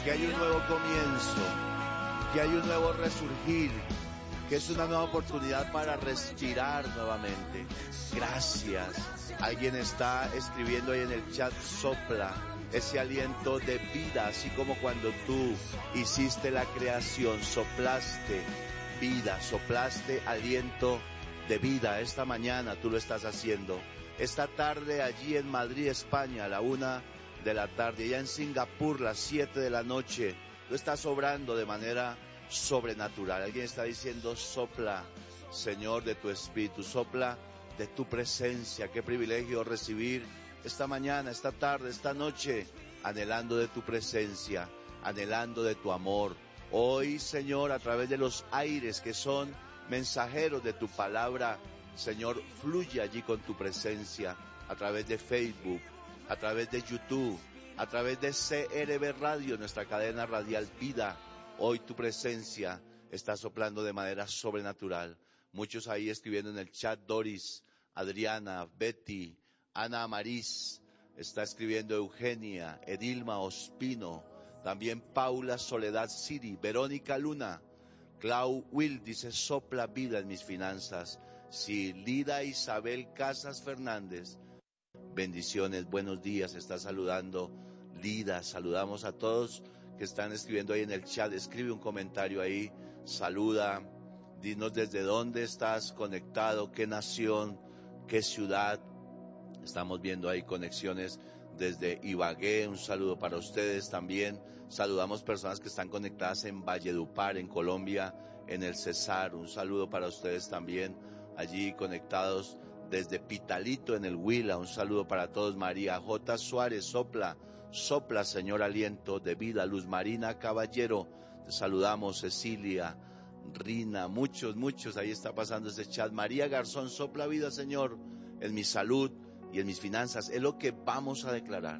que hay un nuevo comienzo, que hay un nuevo resurgir, que es una nueva oportunidad para respirar nuevamente. Gracias. Alguien está escribiendo ahí en el chat, sopla ese aliento de vida, así como cuando tú hiciste la creación, soplaste vida, soplaste aliento de vida. Esta mañana tú lo estás haciendo. Esta tarde allí en Madrid, España, a la 1 de la tarde, allá en Singapur, las 7 de la noche, tú estás obrando de manera sobrenatural. Alguien está diciendo, sopla, Señor, de tu Espíritu, sopla de tu presencia. Qué privilegio recibir esta mañana, esta tarde, esta noche, anhelando de tu presencia, anhelando de tu amor. Hoy, Señor, a través de los aires que son mensajeros de tu palabra, Señor, fluye allí con tu presencia, a través de Facebook, a través de YouTube, a través de CRB Radio, nuestra cadena radial Vida. Hoy tu presencia está soplando de manera sobrenatural. Muchos ahí escribiendo en el chat, Doris, Adriana, Betty, Ana Amaris, está escribiendo Eugenia, Edilma Ospino, también Paula Soledad Siri, Verónica Luna, Clau Will dice, sopla vida en mis finanzas. Sí, Lida Isabel Casas Fernández, bendiciones, buenos días, está saludando Lida. Saludamos a todos que están escribiendo ahí en el chat. Escribe un comentario ahí, saluda, dinos desde dónde estás conectado, qué nación, qué ciudad. Estamos viendo ahí conexiones desde Ibagué, un saludo para ustedes también. Saludamos personas que están conectadas en Valledupar, en Colombia, en el Cesar, un saludo para ustedes también, allí conectados desde Pitalito en el Huila, un saludo para todos. María J. Suárez, sopla, sopla, Señor, aliento de vida. Luz Marina Caballero, te saludamos. Cecilia, Rina, muchos, ahí está pasando ese chat. María Garzón, sopla vida, Señor, en mi salud y en mis finanzas. Es lo que vamos a declarar.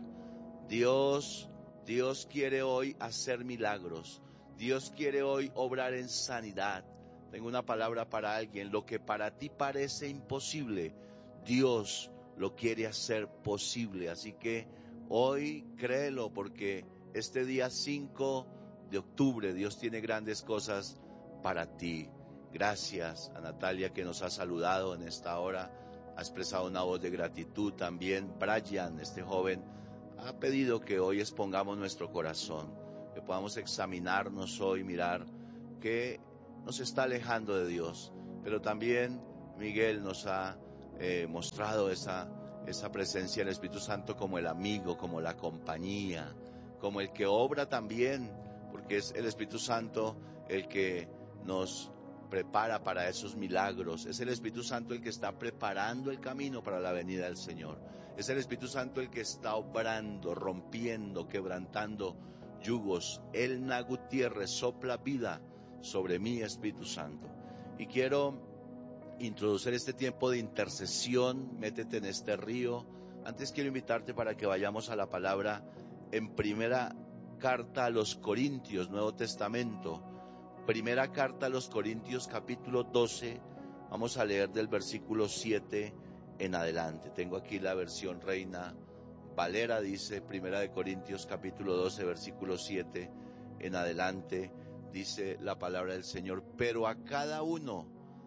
Dios quiere hoy hacer milagros. Dios quiere hoy obrar en sanidad. Tengo una palabra para alguien. Lo que para ti parece imposible, Dios lo quiere hacer posible. Así que hoy créelo, porque este día 5 de octubre Dios tiene grandes cosas para ti. Gracias a Natalia, que nos ha saludado en esta hora, ha expresado una voz de gratitud. También Brian, este joven, ha pedido que hoy expongamos nuestro corazón, que podamos examinarnos hoy, mirar qué nos está alejando de Dios. Pero también Miguel nos ha mostrado esa presencia del Espíritu Santo como el amigo, como la compañía, como el que obra también, porque es el Espíritu Santo el que nos prepara para esos milagros. Es el Espíritu Santo el que está preparando el camino para la venida del Señor. Es el Espíritu Santo el que está obrando, rompiendo, quebrantando yugos. Elna Gutiérrez, sopla vida sobre mí, Espíritu Santo. Y quiero introducir este tiempo de intercesión. Métete en este río. Antes quiero invitarte para que vayamos a la palabra en primera carta a los Corintios, Nuevo Testamento. Primera carta a los Corintios, capítulo 12. Vamos a leer del versículo 7 en adelante. Tengo aquí la versión Reina Valera. Dice Primera de Corintios, capítulo 12, versículo 7 en adelante. Dice la palabra del Señor: pero a cada uno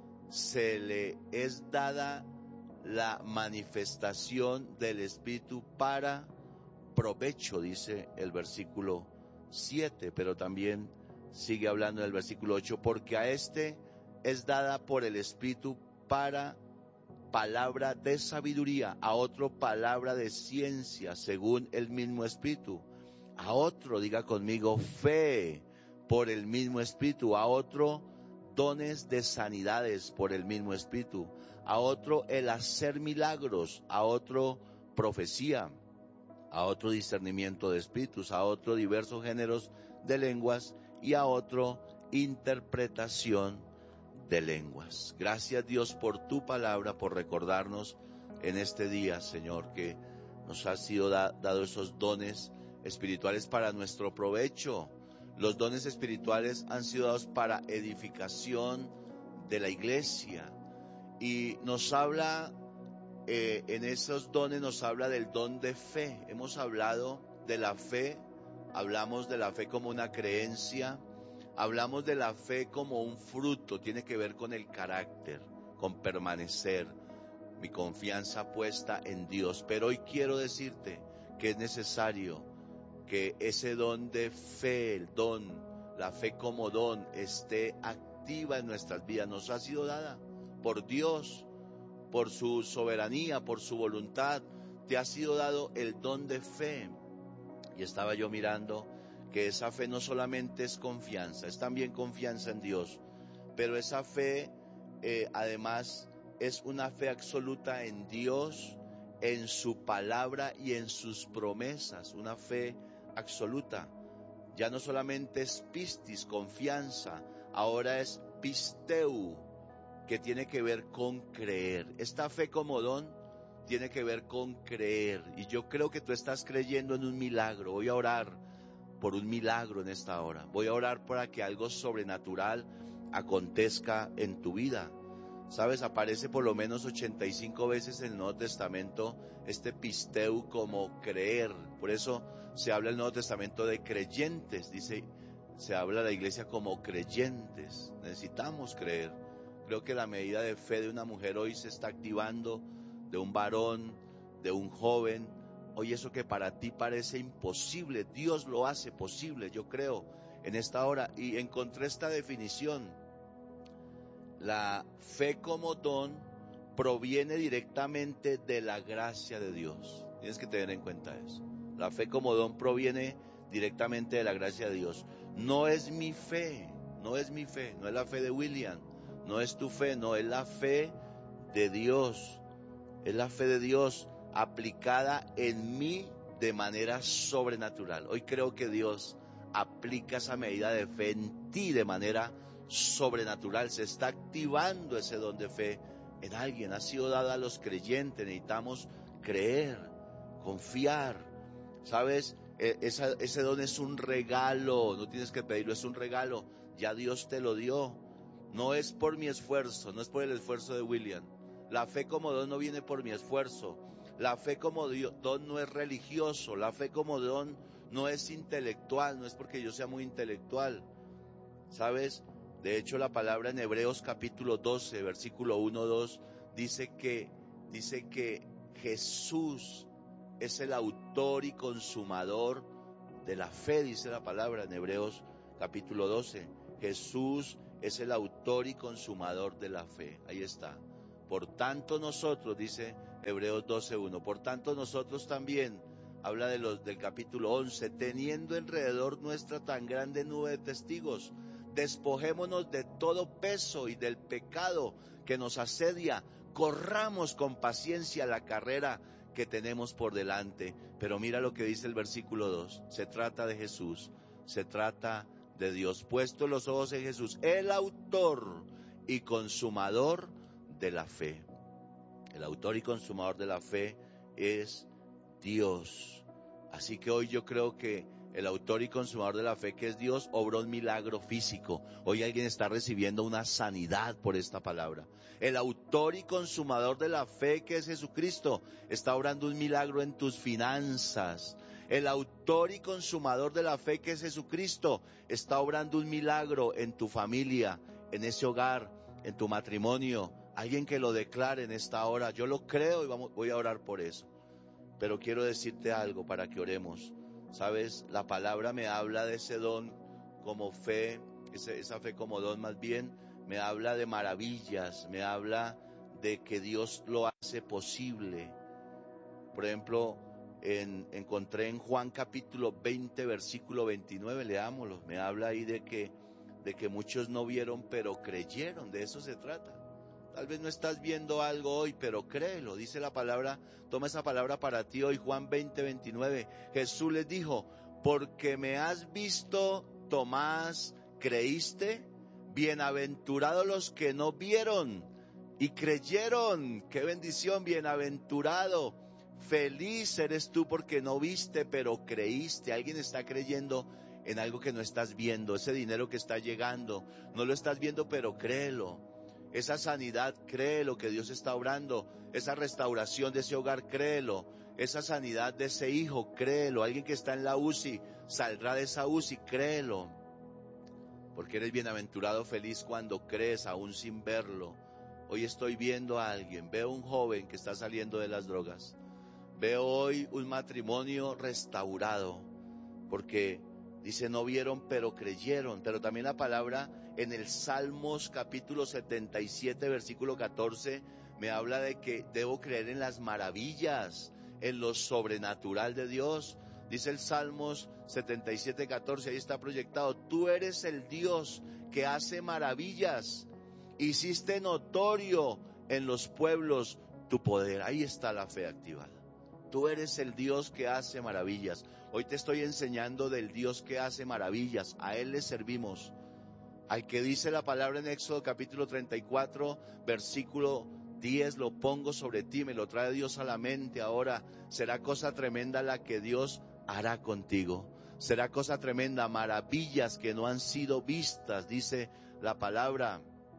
se le es dada la manifestación del Espíritu para provecho, dice el versículo 7, pero también sigue hablando en el versículo 8, porque a este es dada por el Espíritu para palabra de sabiduría, a otro palabra de ciencia según el mismo Espíritu, a otro, diga conmigo, fe por el mismo Espíritu, a otro dones de sanidades por el mismo Espíritu, a otro el hacer milagros, a otro profecía, a otro discernimiento de espíritus, a otro diversos géneros de lenguas y a otro interpretación de lenguas. Gracias, Dios, por tu palabra, por recordarnos en este día, Señor, que nos ha sido dado esos dones espirituales para nuestro provecho. Los dones espirituales han sido dados para edificación de la iglesia, y nos habla en esos dones, nos habla del don de fe. Hemos hablado de la fe hablamos de la fe como una creencia, hablamos de la fe como un fruto, tiene que ver con el carácter, con permanecer, mi confianza puesta en Dios. Pero hoy quiero decirte que es necesario que ese don de fe, el don, la fe como don, esté activa en nuestras vidas. Nos ha sido dada por Dios, por su soberanía, por su voluntad. Te ha sido dado el don de fe. Y estaba yo mirando que esa fe no solamente es confianza, es también confianza en Dios, pero esa fe además es una fe absoluta en Dios, en su palabra y en sus promesas, una fe absoluta. Ya no solamente es pistis, confianza, ahora es pisteu, que tiene que ver con creer. Esta fe como don tiene que ver con creer, y yo creo que tú estás creyendo en un milagro. Voy a orar por un milagro en esta hora. Voy a orar para que algo sobrenatural acontezca en tu vida. Sabes, aparece por lo menos 85 veces en el Nuevo Testamento este pisteu como creer. Por eso se habla en el Nuevo Testamento de creyentes. Se habla de la iglesia como creyentes. Necesitamos creer. Creo que la medida de fe de una mujer hoy se está activando, de un varón, de un joven. Hoy eso que para ti parece imposible, Dios lo hace posible, yo creo, en esta hora. Y encontré esta definición: la fe como don proviene directamente de la gracia de Dios. Tienes que tener en cuenta eso. La fe como don proviene directamente de la gracia de Dios. No es mi fe, no es mi fe, no es la fe de William, no es tu fe, no, es la fe de Dios. Es la fe de Dios aplicada en mí de manera sobrenatural. Hoy creo que Dios aplica esa medida de fe en ti de manera sobrenatural. Se está activando ese don de fe en alguien. Ha sido dada a los creyentes. Necesitamos creer, confiar. ¿Sabes? Ese don es un regalo. No tienes que pedirlo, es un regalo. Ya Dios te lo dio. No es por mi esfuerzo, no es por el esfuerzo de William. La fe como don no viene por mi esfuerzo. La fe como don no es religioso. La fe como don no es intelectual. No es porque yo sea muy intelectual. ¿Sabes? De hecho, la palabra en Hebreos capítulo 12, versículo 1-2, dice que Jesús es el autor y consumador de la fe, dice la palabra en Hebreos capítulo 12. Jesús es el autor y consumador de la fe. Ahí está. Por tanto nosotros, dice Hebreos 12:1, por tanto nosotros también, habla del capítulo 11, teniendo alrededor nuestra tan grande nube de testigos, despojémonos de todo peso y del pecado que nos asedia, corramos con paciencia la carrera que tenemos por delante. Pero mira lo que dice el versículo 2, se trata de Jesús, se trata de Dios, puesto los ojos en Jesús, el autor y consumador de la fe. El autor y consumador de la fe es Dios. Así que hoy yo creo que el autor y consumador de la fe, que es Dios, obró un milagro físico. Hoy alguien está recibiendo una sanidad por esta palabra. El autor y consumador de la fe, que es Jesucristo, está obrando un milagro en tus finanzas. El autor y consumador de la fe, que es Jesucristo, está obrando un milagro en tu familia, en ese hogar, en tu matrimonio. Alguien que lo declare en esta hora. Yo lo creo y voy a orar por eso. Pero quiero decirte algo para que oremos. ¿Sabes? La palabra me habla de ese don como fe, esa fe como don más bien, me habla de maravillas, me habla de que Dios lo hace posible. Por ejemplo, encontré en Juan capítulo 20, versículo 29, leámoslo, me habla ahí de que muchos no vieron, pero creyeron, de eso se trata. Tal vez no estás viendo algo hoy, pero créelo, dice la palabra, toma esa palabra para ti hoy, Juan 20, 29. Jesús les dijo, porque me has visto, Tomás, ¿creíste? Bienaventurados los que no vieron y creyeron. ¡Qué bendición! Bienaventurado. Feliz eres tú porque no viste, pero creíste. Alguien está creyendo en algo que no estás viendo. Ese dinero que está llegando, no lo estás viendo, pero créelo. Esa sanidad, créelo que Dios está obrando. Esa restauración de ese hogar, créelo. esa sanidad de ese hijo, créelo. Alguien que está en la UCI, saldrá de esa UCI, créelo. Porque eres bienaventurado, feliz cuando crees, aún sin verlo. Hoy estoy viendo a alguien, veo un joven que está saliendo de las drogas. Veo hoy un matrimonio restaurado, porque dice, no vieron pero creyeron. Pero también la palabra en el Salmos capítulo 77 versículo 14 me habla de que debo creer en las maravillas, en lo sobrenatural de Dios. Dice el Salmos 77, 14, ahí está proyectado: tú eres el Dios que hace maravillas, hiciste notorio en los pueblos tu poder. Ahí está la fe activada. Tú eres el Dios que hace maravillas. Hoy te estoy enseñando del Dios que hace maravillas. A Él le servimos. Al que dice la palabra en Éxodo capítulo 34, versículo 10, lo pongo sobre ti, me lo trae Dios a la mente ahora. Será cosa tremenda la que Dios hará contigo. Será cosa tremenda, maravillas que no han sido vistas, dice la palabra.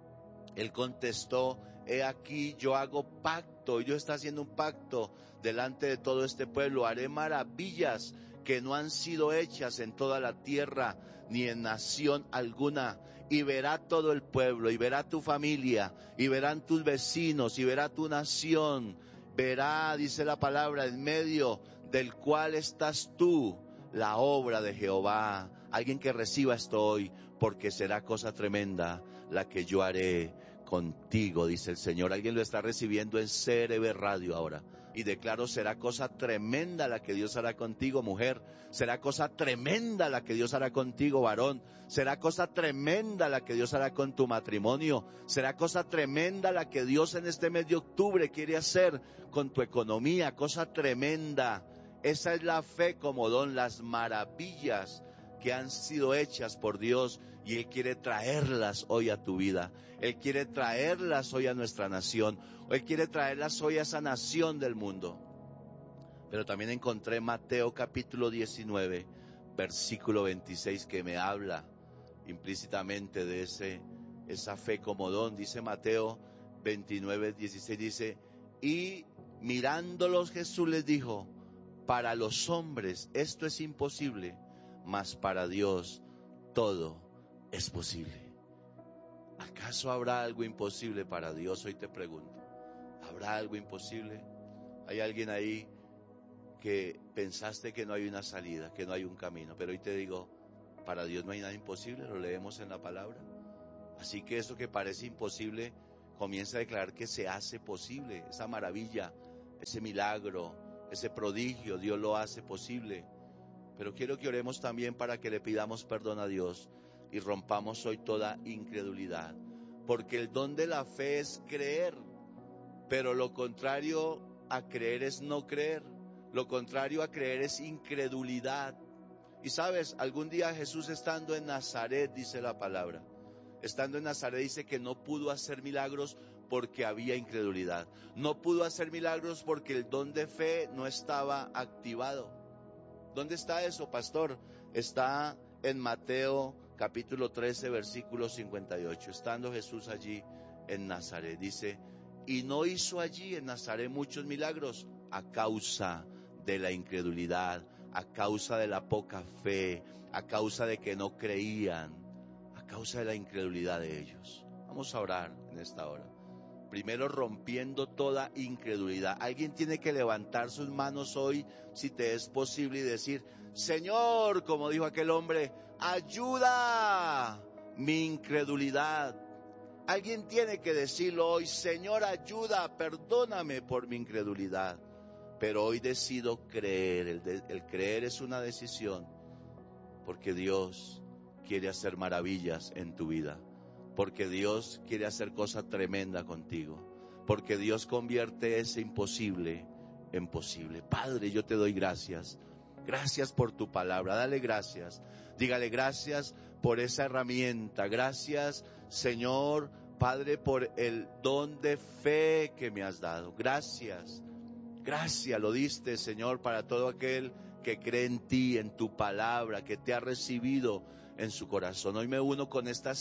Él contestó: he aquí, yo hago pacto. Dios está haciendo un pacto delante de todo este pueblo. Haré maravillas que no han sido hechas en toda la tierra, ni en nación alguna. Y verá todo el pueblo, y verá tu familia, y verán tus vecinos, y verá tu nación. Verá, dice la palabra, en medio del cual estás tú, la obra de Jehová. Alguien que reciba esto hoy, porque será cosa tremenda la que yo haré contigo, dice el Señor. Alguien lo está recibiendo en CRB Radio ahora. Y declaro, será cosa tremenda la que Dios hará contigo, mujer. Será cosa tremenda la que Dios hará contigo, varón. Será cosa tremenda la que Dios hará con tu matrimonio. Será cosa tremenda la que Dios en este mes de octubre quiere hacer con tu economía. Cosa tremenda. Esa es la fe como don, las maravillas que han sido hechas por Dios, y Él quiere traerlas hoy a tu vida. Él quiere traerlas hoy a nuestra nación. Él quiere traerlas hoy a esa nación del mundo. Pero también encontré Mateo capítulo 19, versículo 26, que me habla implícitamente de esa fe como don. Dice Mateo 29, 16, dice: y mirándolos Jesús les dijo: para los hombres esto es imposible, mas para Dios todo es posible. ¿Acaso habrá algo imposible para Dios? Hoy te pregunto, ¿habrá algo imposible? ¿Hay alguien ahí que pensaste que no hay una salida, que no hay un camino? Pero hoy te digo, para Dios no hay nada imposible, lo leemos en la palabra. Así que eso que parece imposible, comienza a declarar que se hace posible. Esa maravilla, ese milagro, ese prodigio, Dios lo hace posible. Pero quiero que oremos también para que le pidamos perdón a Dios y rompamos hoy toda incredulidad. Porque el don de la fe es creer, pero lo contrario a creer es no creer. Lo contrario a creer es incredulidad. Y sabes, algún día Jesús, estando en Nazaret, dice la palabra, estando en Nazaret, dice que no pudo hacer milagros porque había incredulidad. No pudo hacer milagros porque el don de fe no estaba activado. ¿Dónde está eso, pastor? Está en Mateo capítulo 13, versículo 58. Estando Jesús allí en Nazaret, dice: y no hizo allí en Nazaret muchos milagros a causa de la incredulidad, a causa de la poca fe, a causa de que no creían, a causa de la incredulidad de ellos. Vamos a orar en esta hora. Primero, rompiendo toda incredulidad. Alguien tiene que levantar sus manos hoy, si te es posible, y decir: Señor, como dijo aquel hombre, ayuda mi incredulidad. Alguien tiene que decirlo hoy: Señor, ayuda, perdóname por mi incredulidad. Pero hoy decido creer. El creer es una decisión, porque Dios quiere hacer maravillas en tu vida. Porque Dios quiere hacer cosa tremenda contigo. Porque Dios convierte ese imposible en posible. Padre, yo te doy gracias. Gracias por tu palabra. Dale gracias. Dígale gracias por esa herramienta. Gracias, Señor, Padre, por el don de fe que me has dado. Gracias. Gracias lo diste, Señor, para todo aquel que cree en ti, en tu palabra, que te ha recibido en su corazón. Hoy me uno con estas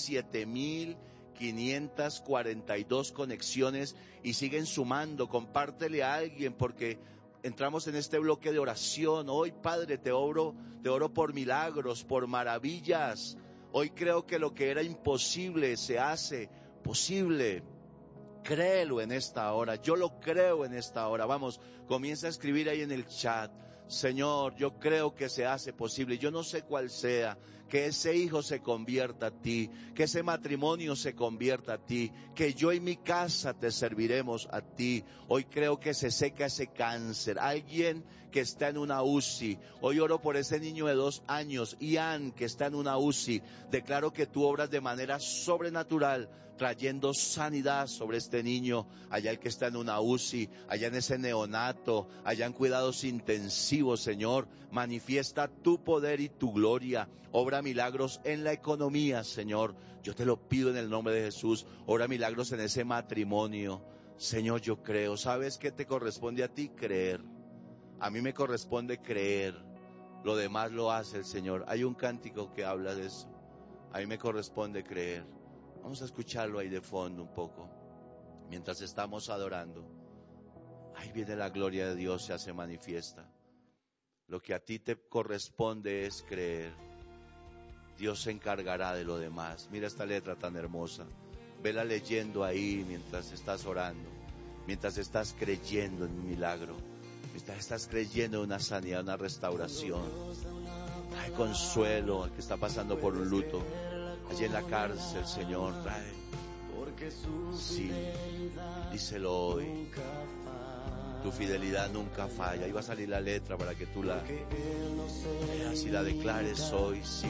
7,542 conexiones y siguen sumando. Compártele a alguien, porque entramos en este bloque de oración. Hoy, Padre, te oro por milagros, por maravillas. Hoy creo que lo que era imposible se hace posible. Créelo en esta hora, yo lo creo en esta hora. Vamos, comienza a escribir ahí en el chat. Señor, yo creo que se hace posible, yo no sé cuál sea, que ese hijo se convierta a ti, que ese matrimonio se convierta a ti, que yo y mi casa te serviremos a ti. Hoy creo que se seca ese cáncer, alguien que está en una UCI, hoy oro por ese niño de 2 años, Ian, que está en una UCI, declaro que tú obras de manera sobrenatural, trayendo sanidad sobre este niño, allá el que está en una UCI, allá en ese neonato, allá en cuidados intensivos, Señor, manifiesta tu poder y tu gloria, obra milagros en la economía, Señor, yo te lo pido en el nombre de Jesús, obra milagros en ese matrimonio, Señor, yo creo. ¿Sabes qué te corresponde a ti? Creer. A mí me corresponde creer, lo demás lo hace el Señor. Hay un cántico que habla de eso, a mí me corresponde creer. Vamos a escucharlo ahí de fondo un poco, mientras estamos adorando. Ahí viene la gloria de Dios, se hace manifiesta. Lo que a ti te corresponde es creer. Dios se encargará de lo demás. Mira esta letra tan hermosa. Vela leyendo ahí mientras estás orando, mientras estás creyendo en un milagro, mientras estás creyendo en una sanidad, una restauración. Trae consuelo al que está pasando por un luto. Allí en la cárcel, Señor, trae. Sí, díselo hoy. Tu fidelidad nunca falla. Ahí va a salir la letra para que tú la veas y la declares hoy, sí.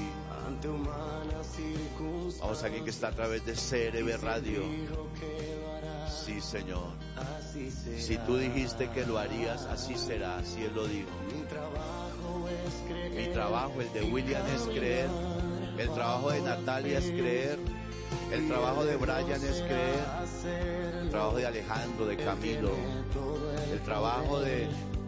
Vamos a alguien que está a través de CRB Radio. Sí, Señor. Si tú dijiste que lo harías, así será, así Él lo dijo. Mi trabajo, el de William, es creer. El trabajo de Natalia es creer. El trabajo de Brian es creer. El trabajo de Alejandro, de Camilo. El trabajo de